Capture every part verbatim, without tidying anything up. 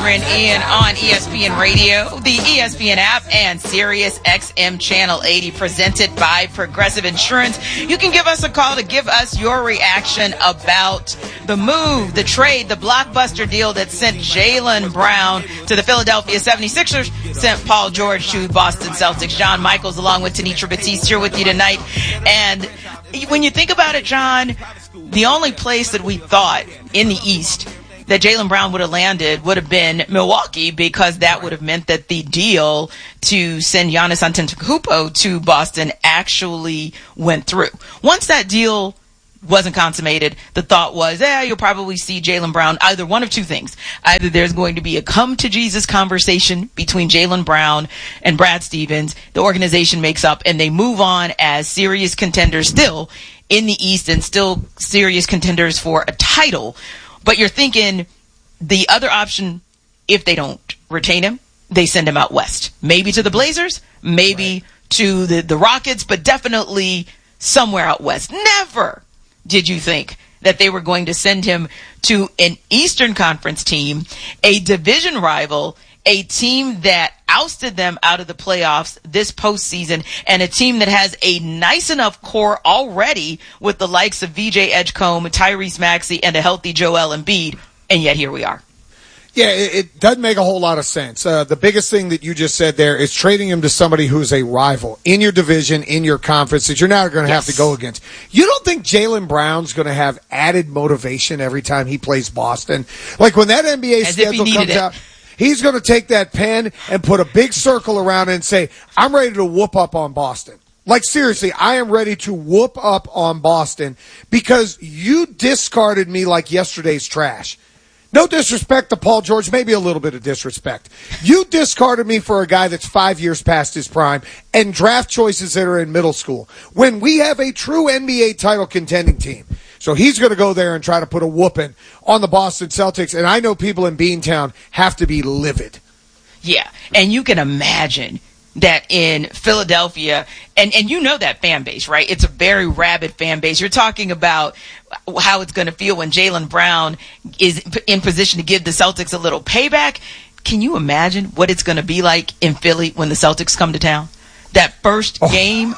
Adrian Ian on E S P N Radio, the E S P N app, and Sirius X M Channel eighty, presented by Progressive Insurance. You can give us a call to give us your reaction about the move, the trade, the blockbuster deal that sent Jaylen Brown to the Philadelphia seventy-sixers, sent Paul George to Boston Celtics. John Michaels along with Tanitra Batiste here with you tonight. And when you think about it, John, the only place that we thought in the East that Jaylen Brown would have landed would have been Milwaukee, because that would have meant that the deal to send Giannis Antetokounmpo to Boston actually went through. Once that deal wasn't consummated, the thought was, yeah, you'll probably see Jaylen Brown, either one of two things. Either there's going to be a come-to-Jesus conversation between Jaylen Brown and Brad Stevens, the organization makes up, and they move on as serious contenders still in the East and still serious contenders for a title. But you're thinking the other option, if they don't retain him, they send him out west. Maybe to the Blazers, maybe right. to the, the Rockets, but definitely somewhere out west. Never did you think that they were going to send him to an Eastern Conference team, a division rival, a team that ousted them out of the playoffs this postseason, and a team that has a nice enough core already with the likes of V J Edgecombe, Tyrese Maxey, and a healthy Joel Embiid, and yet here we are. Yeah, it, it doesn't make a whole lot of sense. Uh, the biggest thing that you just said there is trading him to somebody who's a rival in your division, in your conference, that you're now going to yes. have to go against. You don't think Jaylen Brown's going to have added motivation every time he plays Boston? Like when that N B A As schedule comes it. out, he's going to take that pen and put a big circle around it and say, I'm ready to whoop up on Boston. Like, seriously, I am ready to whoop up on Boston because you discarded me like yesterday's trash. No disrespect to Paul George, maybe a little bit of disrespect. You discarded me for a guy that's five years past his prime and draft choices that are in middle school when we have a true N B A title contending team. So he's going to go there and try to put a whooping on the Boston Celtics, and I know people in Beantown have to be livid. Yeah, and you can imagine that in Philadelphia, and, and you know that fan base, right? It's a very rabid fan base. You're talking about how it's going to feel when Jaylen Brown is in position to give the Celtics a little payback. Can you imagine what it's going to be like in Philly when the Celtics come to town? That first game,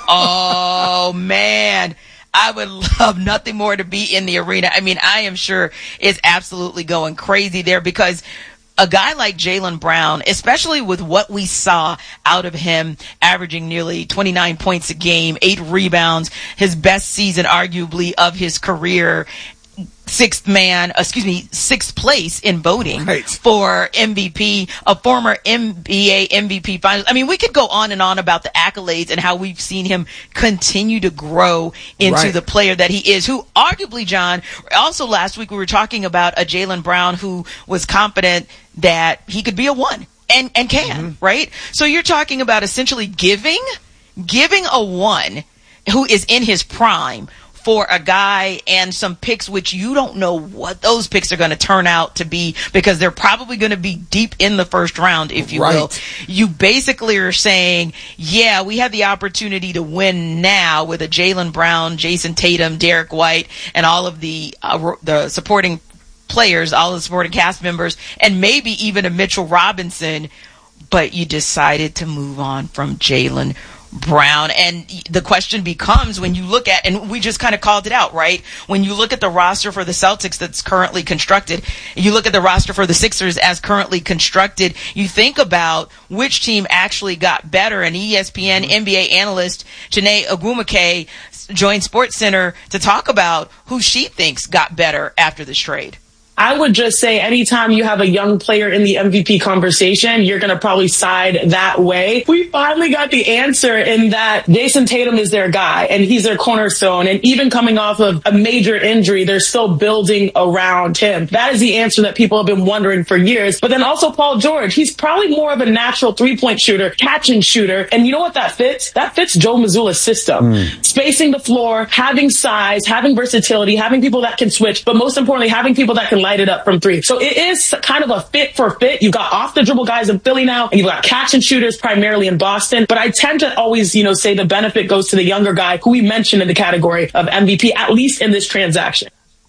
oh, man. I would love nothing more to be in the arena. I mean, I am sure it's absolutely going crazy there because a guy like Jaylen Brown, especially with what we saw out of him, averaging nearly twenty-nine points a game, eight rebounds, his best season arguably of his career, sixth man, excuse me, sixth place in voting right. for M V P, a former N B A M V P finalist. I mean, we could go on and on about the accolades and how we've seen him continue to grow into right. the player that he is, who arguably, John, also last week we were talking about a Jaylen Brown who was confident that he could be a one and, and can, mm-hmm. right? So you're talking about essentially giving, giving a one who is in his prime for a guy and some picks which you don't know what those picks are going to turn out to be because they're probably going to be deep in the first round, if you right. will. You basically are saying, yeah, we have the opportunity to win now with a Jaylen Brown, Jason Tatum, Derek White, and all of the uh, the supporting players, all the supporting cast members, and maybe even a Mitchell Robinson, but you decided to move on from Jaylen Brown. And the question becomes, when you look at, and we just kind of called it out, right? When you look at the roster for the Celtics that's currently constructed, you look at the roster for the Sixers as currently constructed, you think about which team actually got better. And E S P N N B A analyst Chiney Ogwumike joined SportsCenter to talk about who she thinks got better after this trade. I would just say anytime you have a young player in the M V P conversation, you're going to probably side that way. We finally got the answer in that Jason Tatum is their guy and he's their cornerstone. And even coming off of a major injury, they're still building around him. That is the answer that people have been wondering for years. But then also Paul George, he's probably more of a natural three-point shooter, catching shooter. And you know what that fits? That fits Joe Mazzulla's system. Mm. Spacing the floor, having size, having versatility, having people that can switch, but most importantly, having people that can light it up from three. So it is kind of a fit for fit. You've got off the dribble guys in Philly now, and you've got catch and shooters primarily in Boston. But I tend to always, you know, say the benefit goes to the younger guy who we mentioned in the category of M V P, at least in this transaction.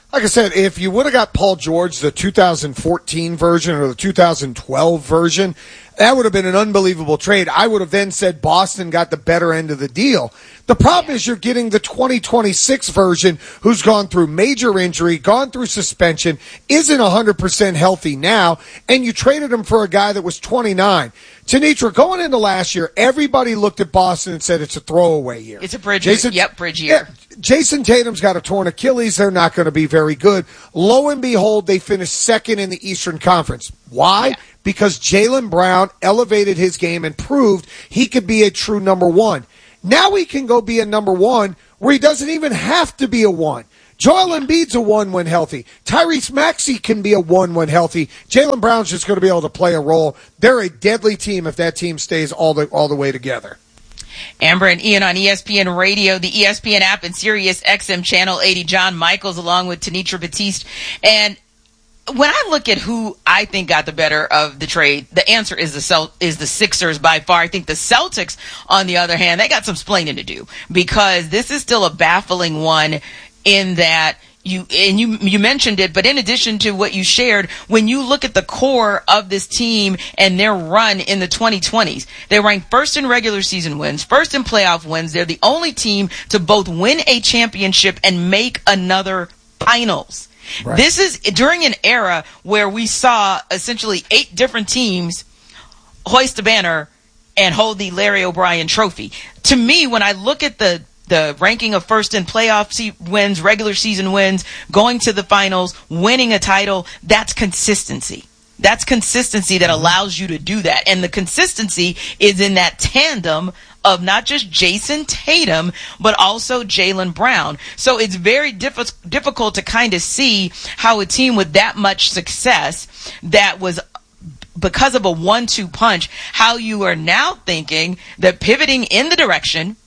Like I said, if you would have got Paul George, the two thousand fourteen version or the two thousand twelve version, that would have been an unbelievable trade. I would have then said Boston got the better end of the deal. The problem is you're getting the twenty twenty-six version who's gone through major injury, gone through suspension, isn't one hundred percent healthy now, and you traded him for a guy that was twenty-nine. Tanitra, going into last year, everybody looked at Boston and said it's a throwaway year. It's a bridge Jason, year. Yep, bridge year. Yeah, Jason Tatum's got a torn Achilles. They're not going to be very good. Lo and behold, they finished second in the Eastern Conference. Why? Yeah. Because Jaylen Brown elevated his game and proved he could be a true number one. Now he can go be a number one where he doesn't even have to be a one. Joel Embiid's a one when healthy. Tyrese Maxey can be a one when healthy. Jaylen Brown's just going to be able to play a role. They're a deadly team if that team stays all the all the way together. Amber and Ian on E S P N Radio, the E S P N app, and Sirius X M Channel eighty. John Michaels along with Tanitra Batiste. And when I look at who I think got the better of the trade, the answer is the Celt- is the Sixers by far. I think the Celtics, on the other hand, they got some splaining to do because this is still a baffling one in that you and you you mentioned it, but in addition to what you shared, when you look at the core of this team and their run in the twenty twenties, they ranked first in regular season wins, first in playoff wins. They're the only team to both win a championship and make another finals. Right. This is during an era where we saw essentially eight different teams hoist a banner and hold the Larry O'Brien trophy. To me, when I look at the the ranking of first in playoff wins, regular season wins, going to the finals, winning a title, that's consistency. That's consistency that allows you to do that. And the consistency is in that tandem of not just Jason Tatum, but also Jaylen Brown. So it's very diff- difficult to kind of see how a team with that much success that was because of a one two punch, how you are now thinking that pivoting in the direction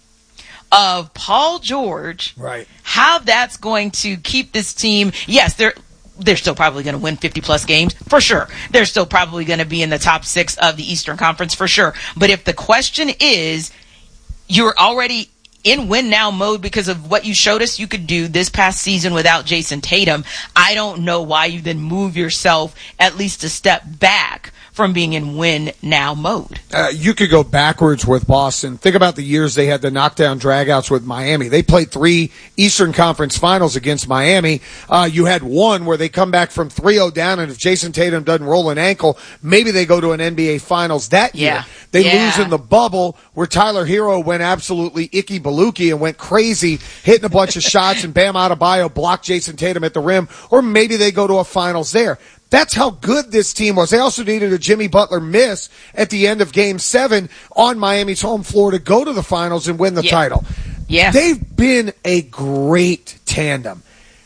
of Paul George, right? How that's going to keep this team. Yes, they're they're still probably going to win fifty plus games for sure. They're still probably going to be in the top six of the Eastern Conference for sure. But if the question is, you're already in win now mode because of what you showed us you could do this past season without Jason Tatum, I don't know why you then move yourself at least a step back from being in win now mode. Uh, you could go backwards with Boston. Think about the years they had the knockdown dragouts with Miami. They played three Eastern Conference finals against Miami. Uh, you had one where they come back from three oh down, and if Jason Tatum doesn't roll an ankle, maybe they go to an N B A Finals that year. Yeah. They yeah. lose in the bubble where Tyler Hero went absolutely icky baluki and went crazy, hitting a bunch of shots, and Bam Adebayo blocked Jason Tatum at the rim. Or maybe they go to a finals there. That's how good this team was. They also needed a Jimmy Butler miss at the end of Game seven on Miami's home floor to go to the finals and win the yeah. title. Yeah. They've been a great tandem.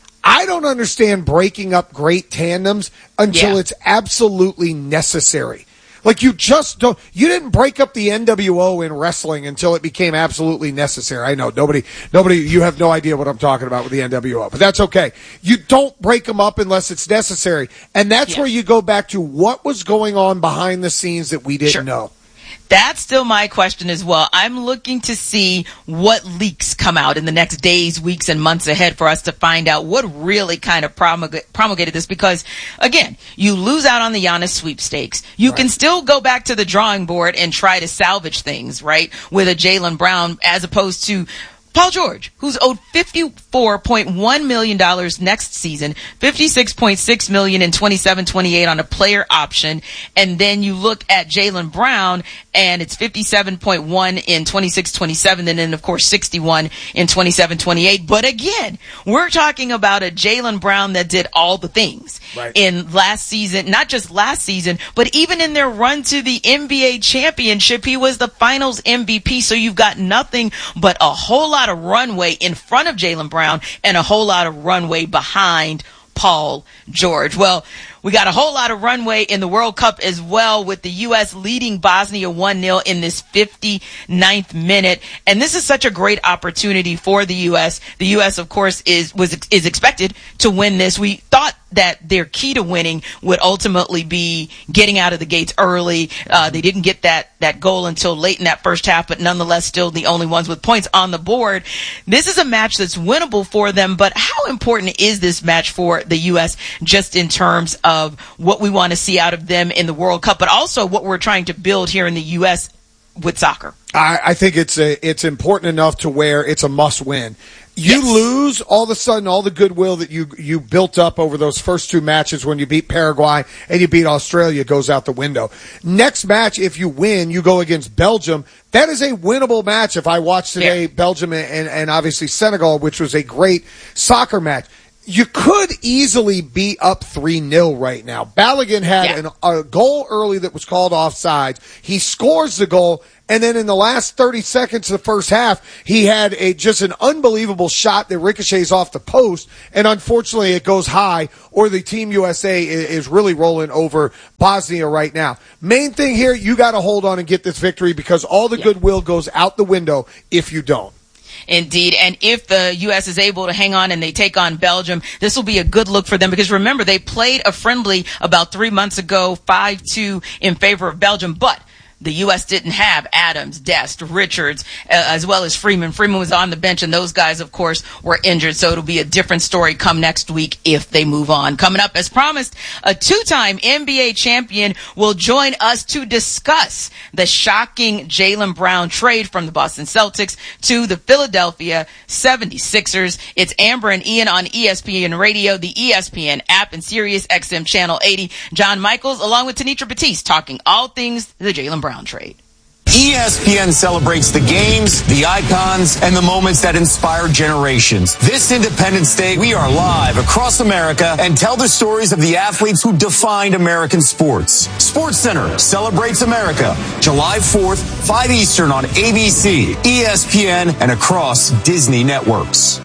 I don't understand breaking up great tandems until yeah. it's absolutely necessary. Like, you just don't, you didn't break up the N W O in wrestling until it became absolutely necessary. I know, nobody, nobody, you have no idea what I'm talking about with the N W O, but that's okay. You don't break them up unless it's necessary. And that's yeah. where you go back to what was going on behind the scenes that we didn't sure. know. That's still my question as well. I'm looking to see what leaks come out in the next days, weeks, and months ahead for us to find out what really kind of promulg- promulgated this. Because, again, you lose out on the Giannis sweepstakes. You right. can still go back to the drawing board and try to salvage things, right, with a Jaylen Brown as opposed to Paul George, who's owed fifty-four point one million dollars next season, fifty-six point six million dollars in twenty-seven twenty-eight on a player option. And then you look at Jaylen Brown, and it's fifty-seven point one in twenty-six twenty-seven, and then, of course, sixty-one in twenty-seven twenty-eight. But again, we're talking about a Jaylen Brown that did all the things right. in last season, not just last season, but even in their run to the N B A championship, he was the finals M V P. So you've got nothing but a whole lot of runway in front of Jaylen Brown and a whole lot of runway behind Paul George. Well, we got a whole lot of runway in the World Cup as well, with the U S leading Bosnia one nil in this fifty-ninth minute. And this is such a great opportunity for the U S. The U S, of course, is was is expected to win this. We thought that their key to winning would ultimately be getting out of the gates early. Uh, they didn't get that, that goal until late in that first half, but nonetheless still the only ones with points on the board. This is a match that's winnable for them, but how important is this match for the U S just in terms of what we want to see out of them in the World Cup, but also what we're trying to build here in the U S with soccer? I, I think it's a, it's important enough to where it's a must win. You yes. lose, all of a sudden, all the goodwill that you you built up over those first two matches when you beat Paraguay and you beat Australia goes out the window. Next match, if you win, you go against Belgium. That is a winnable match. If I watched today, yeah. Belgium and, and obviously Senegal, which was a great soccer match. You could easily be up three nil right now. Balogun had yeah. an, a goal early that was called offsides. He scores the goal, and then in the last thirty seconds of the first half, he had a just an unbelievable shot that ricochets off the post, and unfortunately it goes high, or the Team U S A is, is really rolling over Bosnia right now. Main thing here, you got to hold on and get this victory, because all the yeah. goodwill goes out the window if you don't. Indeed. And if the U S is able to hang on and they take on Belgium, this will be a good look for them, because remember, they played a friendly about three months ago, five two in favor of Belgium, but the U S didn't have Adams, Dest, Richards, uh, as well as Freeman. Freeman was on the bench, and those guys, of course, were injured. So it'll be a different story come next week if they move on. Coming up, as promised, a two-time N B A champion will join us to discuss the shocking Jaylen Brown trade from the Boston Celtics to the Philadelphia seventy-sixers. It's Amber and Ian on E S P N Radio, the E S P N app, and Sirius X M Channel eighty. John Michaels, along with Tanitra Batiste, talking all things the Jaylen Brown trade. E S P N celebrates the games, the icons, and the moments that inspire generations. This Independence Day, we are live across America and tell the stories of the athletes who defined American sports. SportsCenter celebrates America, July fourth, five Eastern on A B C, E S P N, and across Disney networks.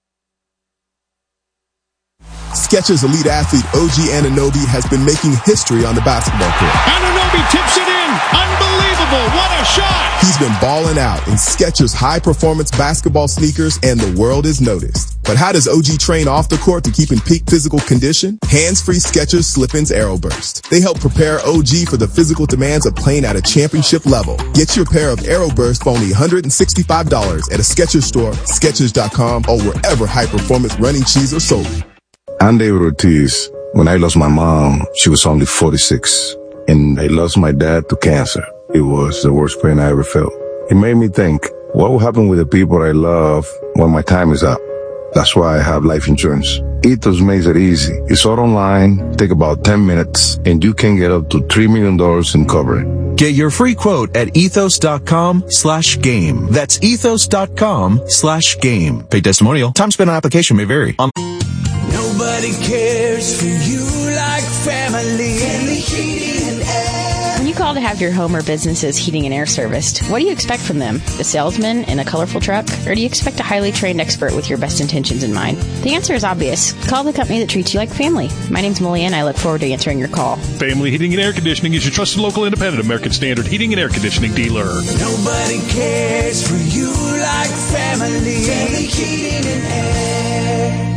Skechers elite athlete O G Anunoby has been making history on the basketball court. Anunoby tips it in. Unbelievable. What a shot. He's been balling out in Skechers high-performance basketball sneakers, and the world is noticed. But how does O G train off the court to keep in peak physical condition? Hands-free Skechers Slip-ins Aeroburst. They help prepare O G for the physical demands of playing at a championship level. Get your pair of Aeroburst for only one hundred sixty-five dollars at a Skechers store, Skechers dot com, or wherever high-performance running shoes are sold. I'm David Ortiz. When I lost my mom, she was only forty-six. And I lost my dad to cancer. It was the worst pain I ever felt. It made me think, what will happen with the people I love when my time is up? That's why I have life insurance. Ethos makes it easy. It's all online, take about ten minutes, and you can get up to three million dollars in coverage. Get your free quote at ethos.com slash game. That's ethos.com slash game. Paid testimonial. Time spent on application may vary. On- Nobody cares for you like family. Family Heating and Air. When you call to have your home or business's heating and air serviced, what do you expect from them? A salesman in a colorful truck? Or do you expect a highly trained expert with your best intentions in mind? The answer is obvious. Call the company that treats you like family. My name's Molly, and I look forward to answering your call. Family Heating and Air Conditioning is your trusted local independent American Standard heating and air conditioning dealer. Nobody cares for you like family. Family Heating and Air.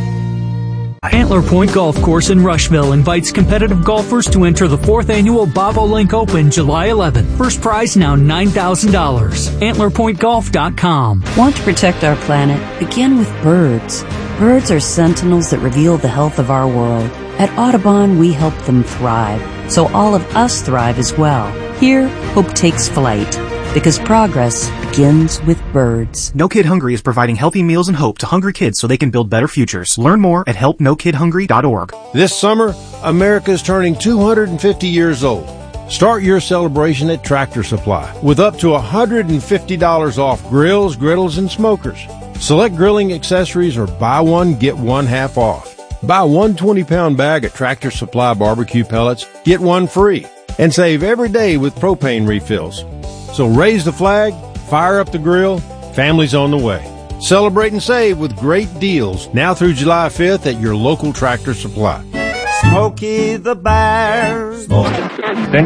Antler Point Golf Course in Rushville invites competitive golfers to enter the fourth annual Bobolink Open July eleventh. First prize now nine thousand dollars. antler point golf dot com. Want to protect our planet? Begin with birds. Birds are sentinels that reveal the health of our world. At Audubon, we help them thrive, so all of us thrive as well. Here, hope takes flight, because progress begins with birds. No Kid Hungry is providing healthy meals and hope to hungry kids so they can build better futures. Learn more at help no kid hungry dot org. This summer, America is turning two hundred fifty years old. Start your celebration at Tractor Supply with up to one hundred fifty dollars off grills, griddles, and smokers. Select grilling accessories or buy one, get one half off. Buy one twenty-pound bag of Tractor Supply barbecue pellets, get one free. And save every day with propane refills. So raise the flag, fire up the grill, family's on the way. Celebrate and save with great deals now through July fifth at your local Tractor Supply. Smokey the Bear.